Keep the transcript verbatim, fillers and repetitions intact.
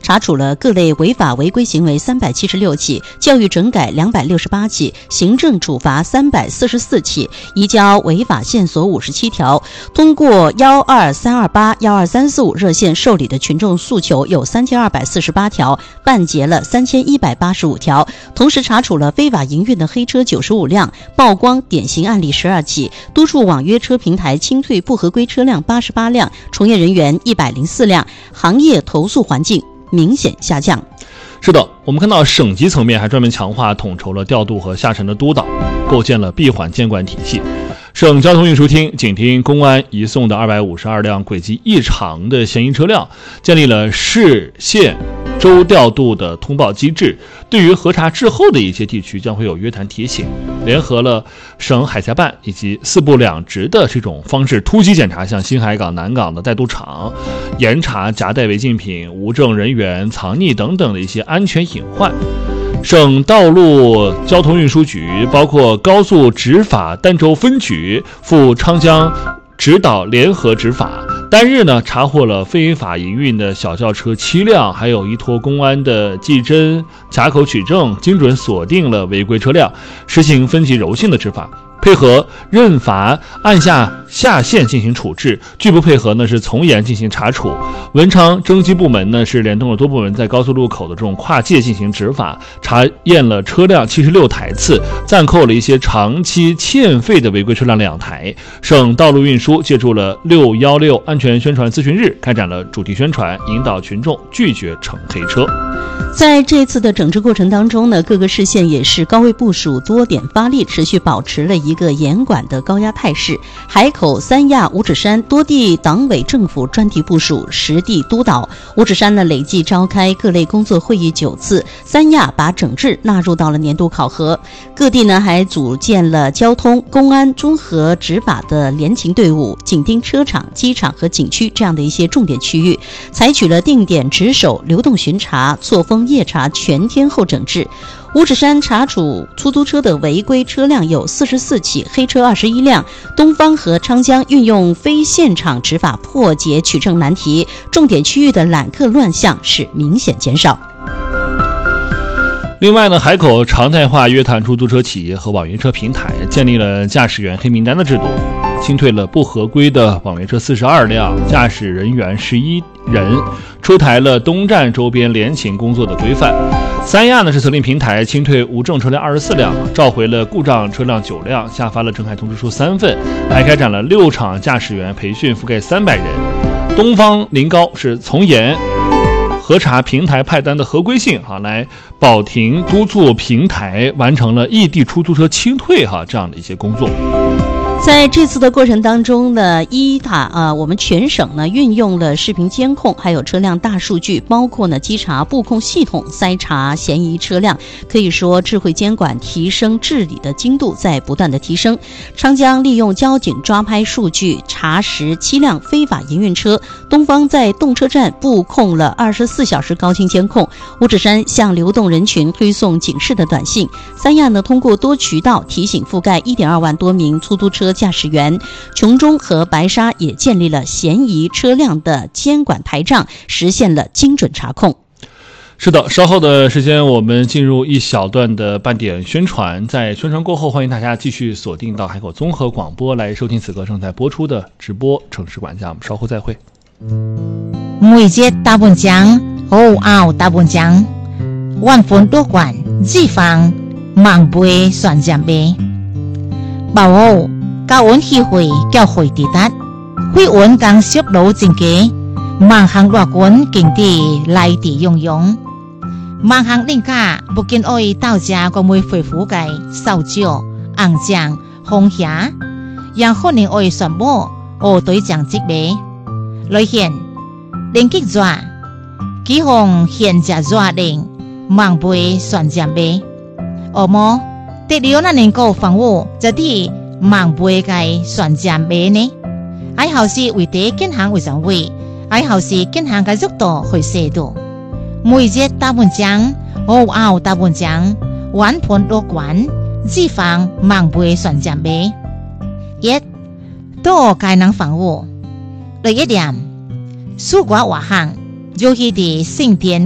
查处了各类违法违规行为三百七十六起，教育整改两百六十八起，行政处罚三百四十四起，移交违法线索五十七条。通过幺二三二八、幺二三四五热线受理的群众诉求有三千二百四十八条，办结了三千一百八十五条。同时查处了非法营运的黑车九十五辆，曝光典型案例十二起，督促网约车平台清退不合规车辆八十八辆，从业人员一百零四辆，行业投诉环境明显下降。 是的，我们看到省级层面还专门强化统筹了调度和下沉的督导，构建了闭环监管体系。省交通运输厅紧盯公安移送的二百五十二辆轨迹异常的嫌疑车辆，建立了市县州调度的通报机制，对于核查滞后的一些地区将会有约谈提醒，联合了省海峡办以及四部两直的这种方式突击检查像新海港、南港的带渡场，严查夹带违禁品、无证人员、藏匿等等的一些安全隐患。省道路交通运输局包括高速执法儋州分局赴昌江指导联合执法，单日呢查获了非法营运的小轿车七辆，还有依托公安的技侦卡口取证，精准锁定了违规车辆，实行分级柔性的执法，配合认罚按下下线进行处置，拒不配合呢是从严进行查处。文昌征集部门呢是联动了多部门在高速路口的这种跨界进行执法，查验了车辆七十六台次，暂扣了一些长期欠费的违规车辆两台。省道路运输借助了六一六安全宣传咨询日，开展了主题宣传，引导群众拒绝乘黑车。 在这次的整治过程当中呢，各个市县也是高位部署，多点发力，持续保持了一个严管的高压态势。海口、三亚、五指山多地党委政府专题部署，实地督导。五指山呢累计召开各类工作会议九次，三亚把整治纳入到了年度考核。各地呢还组建了交通、公安综合执法的联勤队伍，紧盯车厂、机场和景区这样的一些重点区域，采取了定点值守、流动巡查、错峰夜查全天候整治。五指山查处出租车的违规车辆有四十四起，黑车二十一辆。东方和昌江运用非现场执法破解取证难题，重点区域的揽客乱象是明显减少。 另外呢，海口常态化约谈出租车企业和网约车平台，建立了驾驶员黑名单的制度，清退了不合规的网约车四十二辆，驾驶人员十一人，出台了东站周边联勤工作的规范。三亚呢是责令平台清退无证车辆二十四辆，召回了故障车辆九辆，下发了整改通知书三份，还开展了六场驾驶员培训，覆盖三百人。东方临高是从严核查平台派单的合规性，哈，来保停督促平台完成了异地出租车清退哈这样的一些工作。 在这次的过程当中呢，一塔啊，我们全省呢运用了视频监控，还有车辆大数据，包括呢稽查布控系统筛查嫌疑车辆，可以说智慧监管提升治理的精度在不断的提升。昌江利用交警抓拍数据查实七辆非法营运车，东方在动车站布控了二十四小时高清监控，五指山向流动人群推送警示的短信，三亚呢通过多渠道提醒覆盖 一点二万多名出租车驾驶员，琼中和白沙也建立了嫌疑车辆的监管台账，实现了精准查控。 是的，稍后的时间我们进入一小段的半点宣传，在宣传过后，欢迎大家继续锁定到海口综合广播来收听此刻正在播出的直播城市管家，我们稍后再会。 每节大本奖好熬大本奖万分多管地方盲背算奖杯保护教阮協會教會地達，會阮講熟路正嘅，盲行落滾勁地來地用用，盲行另家不見愛到家個每回覆嘅sau椒、紅醬、紅蝦，讓可能愛傳播我對獎職嘅，來現連結抓，幾項現價抓令盲背算獎杯，而麼得了那能夠防護就啲。盲背嘅算獎杯呢？喺後是為地健康為上位，喺後是健康嘅速度去寫到。每日大本獎，好熬大本獎，玩盤多管，預防盲背算獎杯。一多介能防護。第一點，蔬果活行，尤其啲聖殿